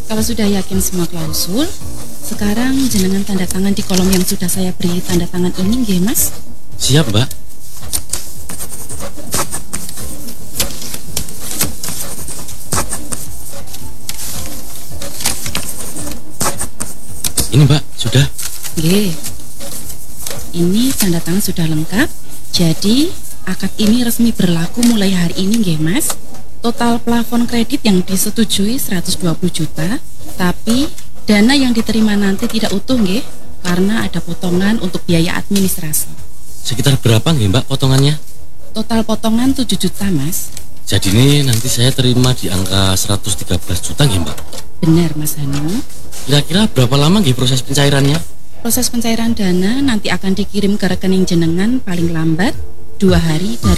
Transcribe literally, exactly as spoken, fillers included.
Kalau sudah yakin semua klausul, sekarang jenengan tanda tangan di kolom yang sudah saya beri tanda tangan ini, nggih, Mas? Siap, Mbak. Ini, Mbak, sudah. Nggih. Ini tanda tangan sudah lengkap. Jadi, akad ini resmi berlaku mulai hari ini, nggih, Mas. Total plafon kredit yang disetujui seratus dua puluh juta, tapi dana yang diterima nanti tidak utuh, nggih, karena ada potongan untuk biaya administrasi. Sekitar berapa nggih, Mbak, potongannya? Total potongan tujuh juta, Mas. Jadi ini nanti saya terima di angka seratus tiga belas juta nggih, Mbak? Benar, Mas Hanung. Kira-kira berapa lama nggih proses pencairannya? Proses pencairan dana nanti akan dikirim ke rekening jenengan paling lambat dua hari dari